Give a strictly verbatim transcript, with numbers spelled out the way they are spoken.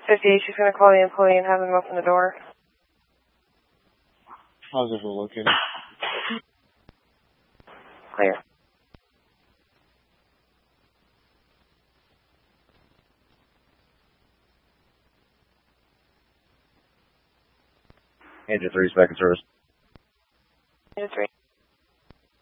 fifty-eight, she's going to call the employee and have them open the door. How's it located? Clear. Engine three, second service. Engine three.